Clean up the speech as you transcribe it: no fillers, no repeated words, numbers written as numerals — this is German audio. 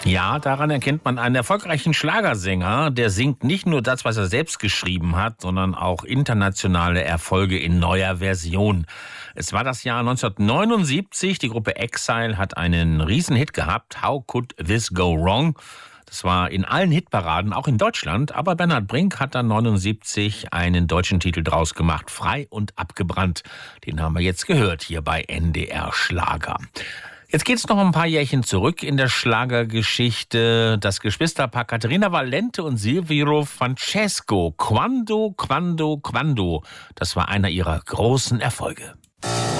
Ja, daran erkennt man einen erfolgreichen Schlagersänger. Der singt nicht nur das, was er selbst geschrieben hat, sondern auch internationale Erfolge in neuer Version. Es war das Jahr 1979. Die Gruppe Exile hat einen Riesenhit gehabt. How Could This Go Wrong? Das war in allen Hitparaden, auch in Deutschland. Aber Bernhard Brink hat dann 79 einen deutschen Titel draus gemacht. Frei und abgebrannt. Den haben wir jetzt gehört hier bei NDR Schlager. Jetzt geht's noch ein paar Jährchen zurück in der Schlagergeschichte. Das Geschwisterpaar Caterina Valente und Silvio Francesco. Quando, quando, quando. Das war einer ihrer großen Erfolge.